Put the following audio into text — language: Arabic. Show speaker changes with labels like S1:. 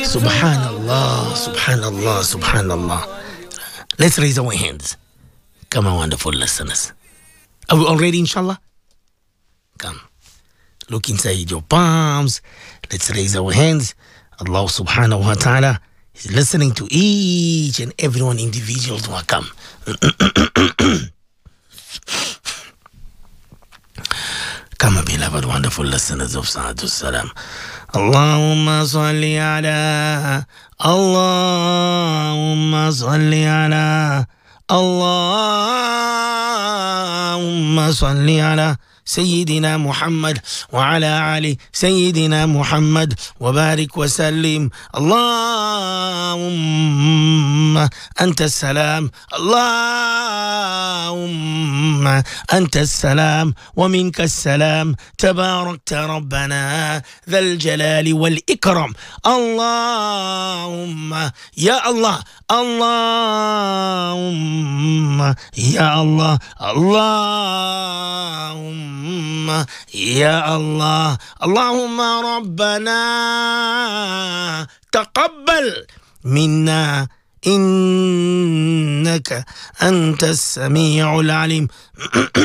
S1: Subhanallah, Subhanallah, Subhanallah. Let's raise our hands. Come on, wonderful listeners. Are we all ready, inshallah? Come. Look inside your palms. Let's raise our hands. Allah subhanahu wa ta'ala is listening to each and everyone individual to come. Come, beloved, wonderful listeners of Sa'atul Salam. Allahumma salli ala, Allahumma salli ala, Allahumma salli ala سيدنا محمد وعلى آل سيدنا محمد وبارك وسلم. اللهم أنت السلام، اللهم أنت السلام ومنك السلام، تباركت ربنا ذا الجلال والإكرام. اللهم يا الله، اللهم يا الله، اللهم يا الله، اللهم ربنا تقبل منا إنك أنت السميع العليم.